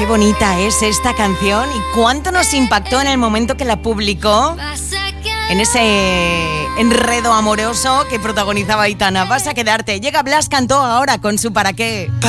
Qué bonita es esta canción y cuánto nos impactó en el momento que la publicó, en ese enredo amoroso que protagonizaba Aitana. Vas a quedarte. Llega Blas Cantó ahora con su ¿Para qué?